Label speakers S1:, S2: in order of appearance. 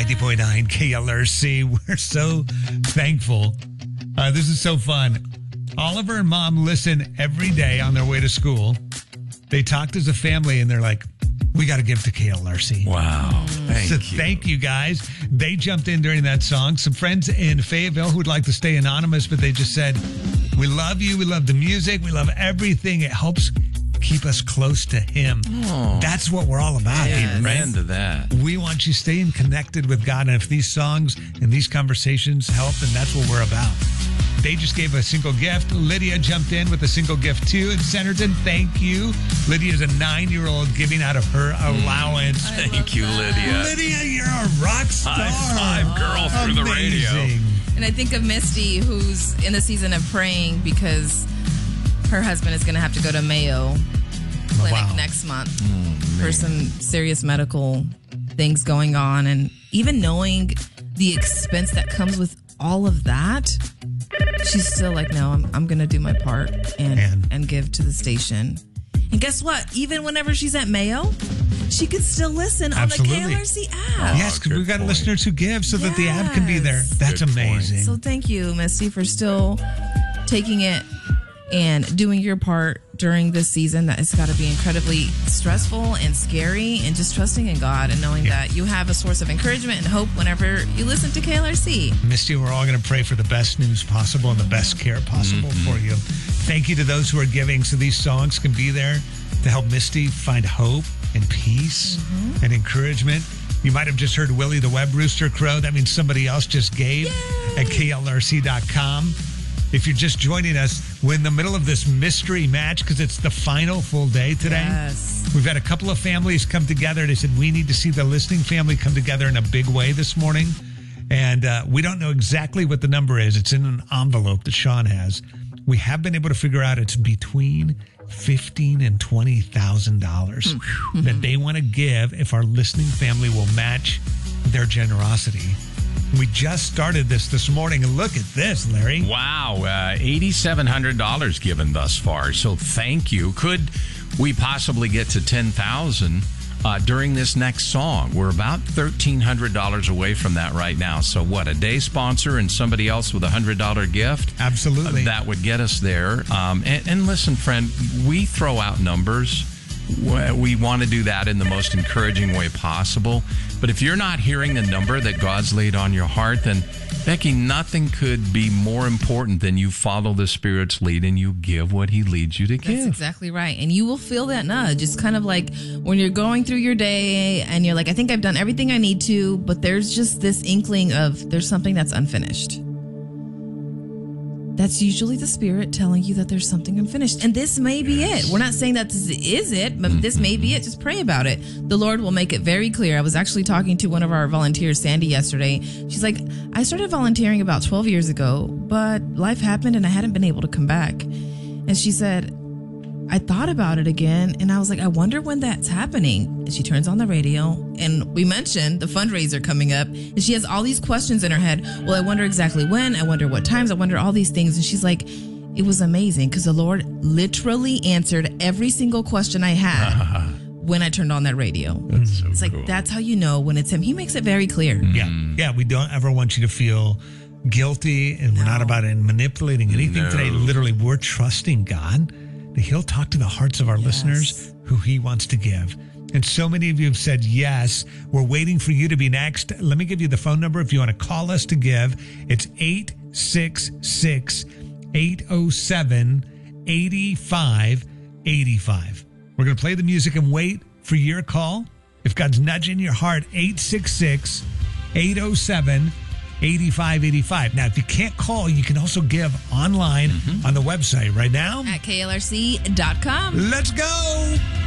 S1: 90.9 KLRC. We're so thankful. This is so fun. Oliver and Mom listen every day on their way to school. They talked as a family and they're like, we got to give to KLRC.
S2: Wow.
S1: Thank you, guys. They jumped in during that song. Some friends in Fayetteville who would like to stay anonymous, but they just said, we love you. We love the music. We love everything. It helps keep us close to Him.
S2: Oh.
S1: That's what we're all about here, right?
S2: Amen to that.
S1: We want you staying connected with God. And if these songs and these conversations help, then that's what we're about. They just gave a single gift. Lydia jumped in with a single gift too. And Centerton, thank you. Lydia's a 9-year-old giving out of her allowance.
S2: Thank you, Lydia.
S1: Lydia, you're a rock star.
S2: High five, girl, through the radio.
S3: And I think of Misty, who's in the season of praying because her husband is going to have to go to Mayo Clinic next month for some serious medical things going on. And even knowing the expense that comes with all of that, she's still like, no, I'm going to do my part and give to the station. And guess what? Even whenever she's at Mayo, she can still listen on the KLRC app.
S1: Yes, because we've got listeners who give so that the app can be there. That's amazing.
S3: So thank you, Misty, for still taking it and doing your part during this season that it's got to be incredibly stressful and scary, and just trusting in God and knowing that you have a source of encouragement and hope whenever you listen to KLRC.
S1: Misty, we're all going to pray for the best news possible and the best care possible for you. Thank you to those who are giving so these songs can be there to help Misty find hope and peace and encouragement. You might have just heard Willie the Web Rooster crow. That means somebody else just gave at KLRC.com. If you're just joining us, we're in the middle of this mystery match because it's the final full day today.
S3: Yes.
S1: We've had a couple of families come together. They said, we need to see the listening family come together in a big way this morning. And we don't know exactly what the number is. It's in an envelope that Sean has. We have been able to figure out it's between $15,000 and $20,000 that they want to give if our listening family will match their generosity. We just started this morning, and look at this, Larry.
S2: Wow, $8,700 given thus far. So thank you. Could we possibly get to $10,000 during this next song? We're about $1,300 away from that right now. So what, a day sponsor and somebody else with a $100 gift?
S1: Absolutely.
S2: That would get us there. And listen, friend, we throw out numbers. We want to do that in the most encouraging way possible. But if you're not hearing the number that God's laid on your heart, then, Becky, nothing could be more important than you follow the Spirit's lead and you give what He leads you to give.
S3: That's exactly right. And you will feel that nudge. It's kind of like when you're going through your day and you're like, I think I've done everything I need to, but there's just this inkling of there's something that's unfinished. That's usually the Spirit telling you that there's something unfinished. And this may be it. We're not saying that this is it, but this may be it. Just pray about it. The Lord will make it very clear. I was actually talking to one of our volunteers, Sandy, yesterday. She's like, I started volunteering about 12 years ago, but life happened and I hadn't been able to come back. And she said, I thought about it again, and I was like, I wonder when that's happening. And she turns on the radio, and we mentioned the fundraiser coming up, and she has all these questions in her head. Well, I wonder exactly when, I wonder what times, I wonder all these things. And she's like, it was amazing because the Lord literally answered every single question I had when I turned on that radio.
S2: That's so
S3: it's like,
S2: cool.
S3: That's how you know when it's Him. He makes it very clear.
S1: Yeah, we don't ever want you to feel guilty, and we're not about it manipulating anything today. Literally, we're trusting God that He'll talk to the hearts of our listeners who He wants to give. And so many of you have said yes. We're waiting for you to be next. Let me give you the phone number if you want to call us to give. It's 866-807-8585. We're going to play the music and wait for your call. If God's nudging your heart, 866-807-8585. Now, if you can't call, you can also give online on the website right now
S3: At KLRC.com.
S1: Let's go.